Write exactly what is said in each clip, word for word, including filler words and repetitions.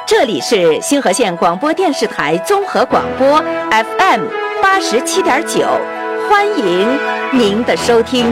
这里是星河县广播电视台综合广播 F M 八十七点九，欢迎您的收听。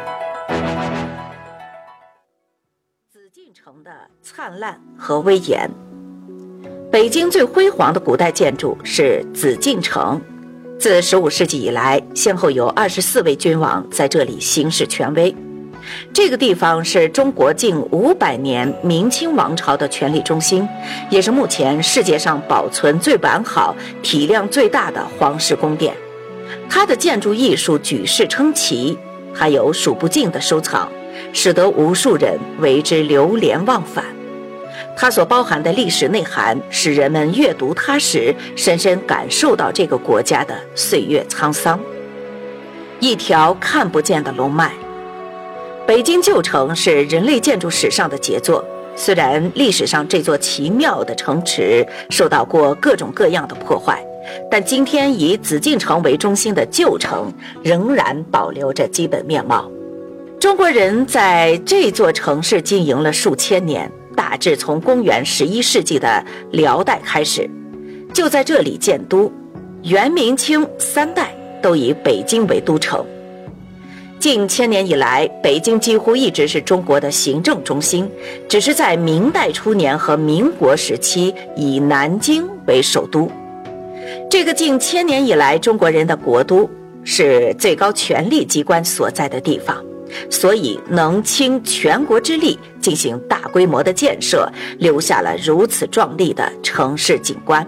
紫禁城的灿烂和威严。北京最辉煌的古代建筑是紫禁城，自十五世纪以来，先后有二十四位君王在这里行使权威。这个地方是中国近五百年明清王朝的权力中心，也是目前世界上保存最完好、体量最大的皇室宫殿。它的建筑艺术举世称奇，还有数不尽的收藏，使得无数人为之流连忘返。它所包含的历史内涵，使人们阅读它时，深深感受到这个国家的岁月沧桑。一条看不见的龙脉。北京旧城是人类建筑史上的杰作，虽然历史上这座奇妙的城池受到过各种各样的破坏，但今天以紫禁城为中心的旧城仍然保留着基本面貌。中国人在这座城市经营了数千年，大致从公元十一世纪的辽代开始，就在这里建都，元明清三代都以北京为都城。近千年以来，北京几乎一直是中国的行政中心，只是在明代初年和民国时期以南京为首都。这个近千年以来中国人的国都，是最高权力机关所在的地方，所以能倾全国之力进行大规模的建设，留下了如此壮丽的城市景观。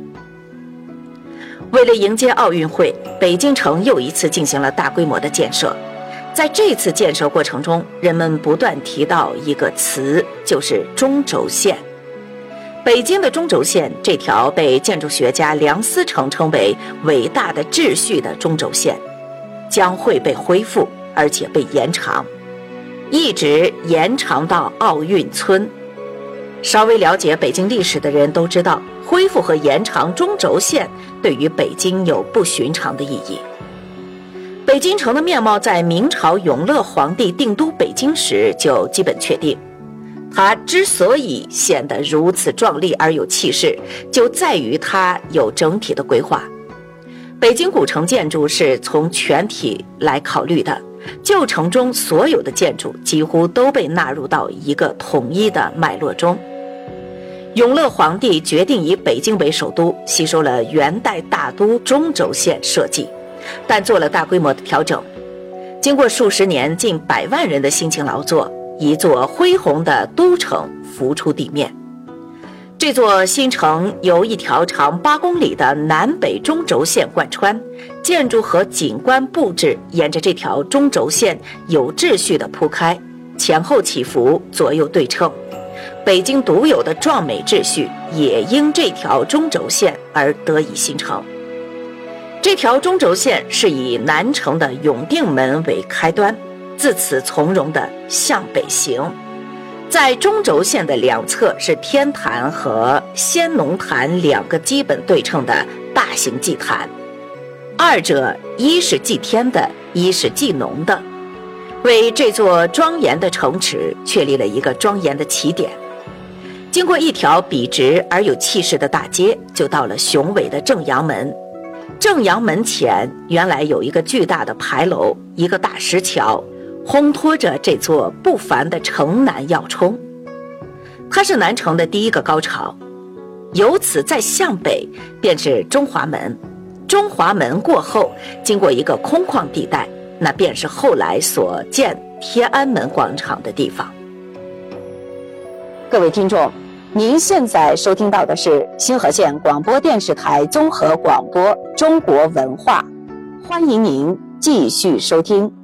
为了迎接奥运会，北京城又一次进行了大规模的建设。在这次建设过程中，人们不断提到一个词，就是中轴线。北京的中轴线，这条被建筑学家梁思成称为伟大的秩序的中轴线，将会被恢复，而且被延长，一直延长到奥运村。稍微了解北京历史的人都知道，恢复和延长中轴线对于北京有不寻常的意义。北京城的面貌在明朝永乐皇帝定都北京时就基本确定，它之所以显得如此壮丽而有气势，就在于它有整体的规划。北京古城建筑是从全体来考虑的，旧城中所有的建筑几乎都被纳入到一个统一的脉络中。永乐皇帝决定以北京为首都，吸收了元代大都中轴线设计，但做了大规模的调整。经过数十年近百万人的辛勤劳作，一座恢宏的都城浮出地面。这座新城由一条长八公里的南北中轴线贯穿，建筑和景观布置沿着这条中轴线有秩序地铺开，前后起伏，左右对称。北京独有的壮美秩序也因这条中轴线而得以形成。这条中轴线是以南城的永定门为开端，自此从容地向北行。在中轴线的两侧是天坛和先农坛两个基本对称的大型祭坛，二者一是祭天的，一是祭农的，为这座庄严的城池确立了一个庄严的起点。经过一条笔直而有气势的大街，就到了雄伟的正阳门。正阳门前原来有一个巨大的牌楼，一个大石桥，烘托着这座不凡的城南要冲。它是南城的第一个高潮，由此再向北便是中华门。中华门过后，经过一个空旷地带，那便是后来所建天安门广场的地方。各位听众，您现在收听到的是星河县广播电视台综合广播中国文化，欢迎您继续收听。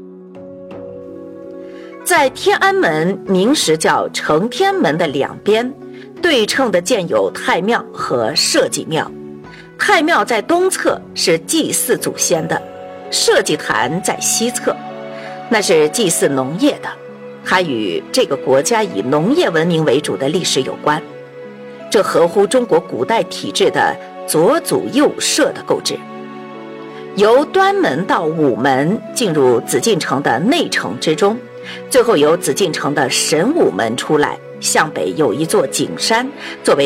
在天安门明时叫承天门的两边，对称的建有太庙和社稷庙。太庙在东侧，是祭祀祖先的；社稷坛在西侧，那是祭祀农业的。它与这个国家以农业文明为主的历史有关，这合乎中国古代体制的左祖右社的构置。由端门到午门进入紫禁城的内城之中，最后由紫禁城的神武门出来，向北有一座景山作为